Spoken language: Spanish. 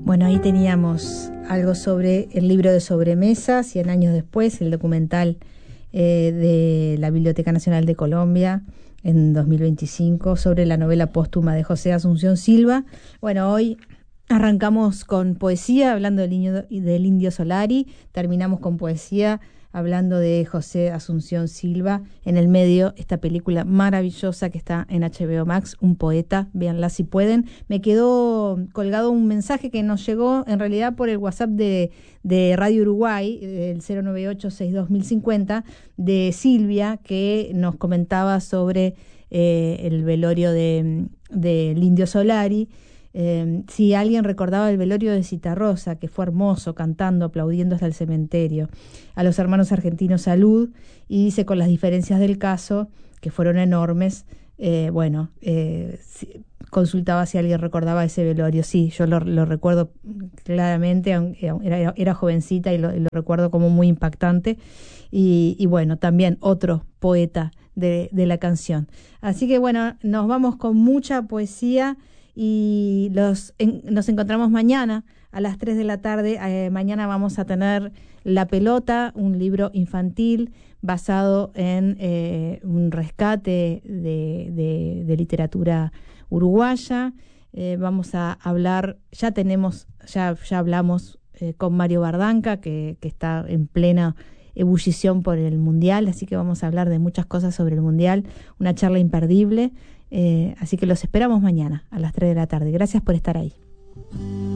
Bueno, ahí teníamos algo sobre el libro de sobremesa, 100 años después, el documental de la Biblioteca Nacional de Colombia en 2025 sobre la novela póstuma de José Asunción Silva. Bueno, hoy arrancamos con poesía, hablando del Indio Solari, terminamos con poesía, hablando de José Asunción Silva. En el medio, esta película maravillosa que está en HBO Max, Un poeta, véanla si pueden. Me quedó colgado un mensaje que nos llegó en realidad por el WhatsApp de Radio Uruguay, el 098-62-1050, de Silvia, que nos comentaba sobre el velorio del Indio Solari. Si alguien recordaba el velorio de Citarrosa, que fue hermoso, cantando, aplaudiendo hasta el cementerio, a los hermanos argentinos salud, y dice con las diferencias del caso, que fueron enormes, consultaba si alguien recordaba ese velorio. Sí, yo lo recuerdo claramente, era jovencita y lo recuerdo como muy impactante, y bueno, también otro poeta de la canción. Así que bueno, nos vamos con mucha poesía y nos encontramos mañana a las 3 de la tarde. Mañana vamos a tener La Pelota, un libro infantil basado en un rescate de literatura uruguaya. Vamos a hablar, ya hablamos con Mario Bardanca, que está en plena ebullición por el Mundial, así que vamos a hablar de muchas cosas sobre el Mundial, una charla imperdible. Así que los esperamos mañana a las 3 de la tarde. Gracias por estar ahí.